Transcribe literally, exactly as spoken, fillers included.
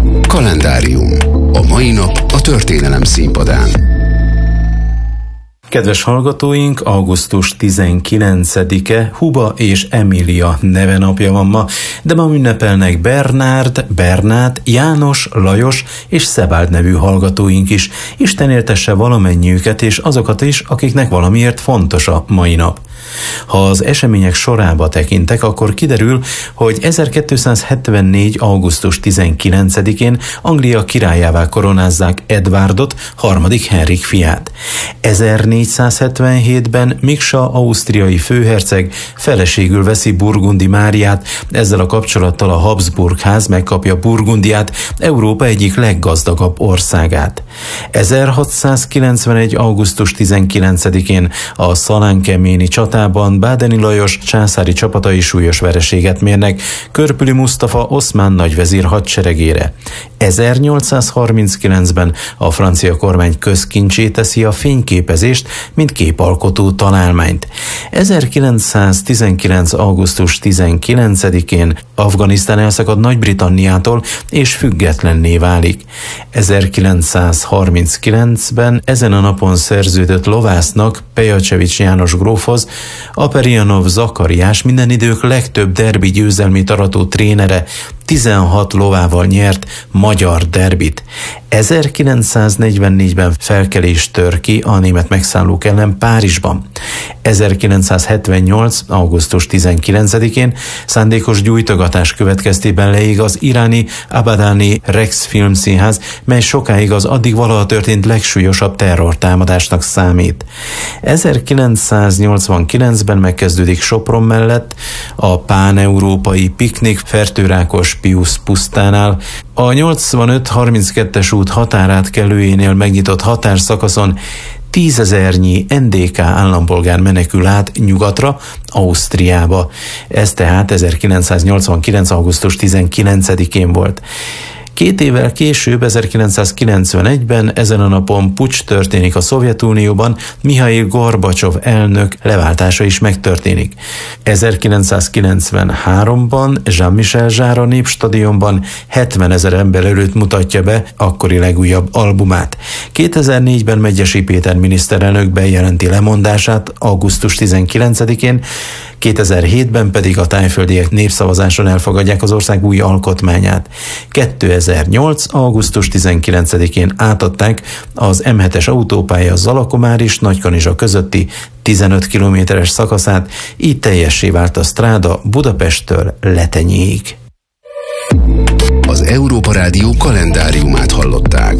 Kalendárium. A mai nap a történelem színpadán. Kedves hallgatóink, augusztus tizenkilencedike Huba és Emília nevenapja van ma, de ma ünnepelnek Bernárd, Bernát, János, Lajos és Szebáld nevű hallgatóink is. Isten éltesse valamennyiüket és azokat is, akiknek valamiért fontos a mai nap. Ha az események sorába tekintek, akkor kiderül, hogy ezerkétszázhetvennégy. augusztus tizenkilencedikén Anglia királyává koronázzák Edwardot, harmadik Henrik fiát. ezernégyszázhetvenhétben Miksa ausztriai főherceg feleségül veszi Burgundi Máriát, ezzel a kapcsolattal a Habsburg ház megkapja Burgundiát, Európa egyik leggazdagabb országát. ezerhatszázkilencvenegy. augusztus tizenkilencedikén a Szalánkeméni csatában Bádeni Lajos császári csapatai súlyos vereséget mérnek Körpüli Musztafa oszmán nagyvezír hadseregére. ezernyolcszázharminckilencben a francia kormány közkincsé teszi a fényképezést, mint képalkotó találmányt. ezerkilencszáztizenkilenc. augusztus tizenkilencedikén Afganisztán elszakad Nagy-Britanniától és függetlenné válik. ezerkilencszázharminckilencben ezen a napon szerződött lovásznak, Pejacsevics János grófhoz, Aperianov Zakariás minden idők legtöbb derbi győzelmét arató trénere tizenhat lovával nyert magyar derbit. ezerkilencszáznegyvennégyben felkelés tör ki a német megszállók ellen Párizsban. ezerkilencszázhetvennyolc. augusztus tizenkilencedikén szándékos gyújtogatás következtében leég az iráni Abadani Rex filmszínház, mely sokáig az addig valaha történt legsúlyosabb terrortámadásnak számít. ezerkilencszáznyolcvankilencben megkezdődik Sopron mellett a páneurópai piknik Fertőrákos Piusz pusztánál. A nyolcvanöt harminckettes út határátkelőjénél megnyitott határszakaszon tízezernyi en dé ká állampolgár menekül át nyugatra, Ausztriába. Ez tehát ezerkilencszáznyolcvankilenc. augusztus tizenkilencedikén volt. Két évvel később, ezerkilencszázkilencvenegyben ezen a napon puccs történik a Szovjetunióban, Mihail Gorbacsov elnök leváltása is megtörténik. ezerkilencszázkilencvenháromban Jean-Michel Jarre a Népstadionban hetvenezer ember előtt mutatja be akkori legújabb albumát. kétezer-négyben Megyesi Péter miniszterelnök bejelenti lemondását augusztus tizenkilencedikén, kétezer-hétben pedig a tájföldiek népszavazáson elfogadják az ország új alkotmányát. kétezer-nyolc. augusztus tizenkilencedikén átadták az em hetes autópálya Zalakomár és Nagykanizsa közötti tizenöt kilométeres szakaszát, így teljessé vált a stráda Budapesttől Letenyéig. Az Európa Rádió kalendáriumát hallották.